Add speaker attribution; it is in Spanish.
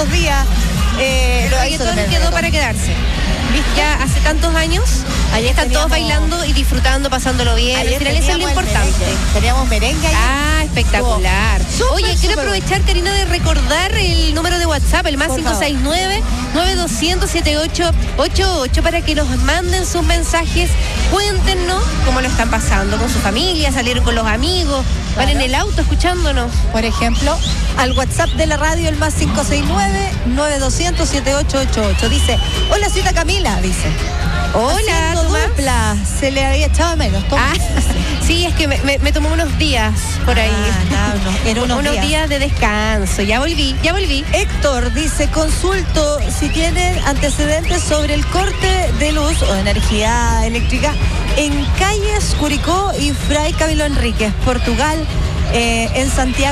Speaker 1: buenos días.
Speaker 2: El reggaetón quedó para quedarse. ¿Viste? Ya hace tantos años,
Speaker 1: Ayer
Speaker 2: están todos bailando y disfrutando, pasándolo bien. Al final eso es lo importante.
Speaker 1: Teníamos merengue ayer.
Speaker 2: Ah, espectacular. Oye, quiero
Speaker 1: súper
Speaker 2: aprovechar, Karina, de recordar el número de WhatsApp, el más 569-9200-7888, para que nos manden sus mensajes. Cuéntenos cómo lo están pasando con su familia, salieron con los amigos, van en el auto escuchándonos.
Speaker 1: Por ejemplo, al WhatsApp de la radio, el más 569-9200-7888. Dice, hola, cita Camila, dice.
Speaker 2: Hola,
Speaker 1: dupla, se le había echado de menos.
Speaker 2: Sí, es que me tomó unos días por ahí.
Speaker 1: Era unos
Speaker 2: días de descanso. Ya volví.
Speaker 1: Héctor dice, consulto si tienen antecedentes sobre el corte de luz o energía eléctrica en calles Curicó y Fray Camilo Enríquez, Portugal, en Santiago.